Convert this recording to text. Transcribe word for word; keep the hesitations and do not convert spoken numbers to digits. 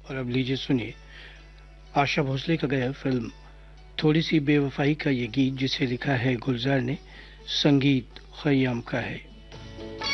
और अब लीजिए सुनिए आशा भोसले का गाया फिल्म थोड़ी सी बेवफाई का ये गीत, जिसे लिखा है गुलजार ने, संगीत खयाम का है।